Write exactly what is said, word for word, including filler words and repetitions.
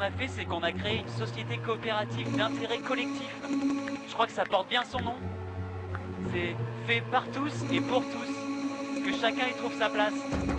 a fait, c'est qu'on a créé une société coopérative d'intérêt collectif. Je crois que ça porte bien son nom. C'est fait par tous et pour tous. Que chacun y trouve sa place.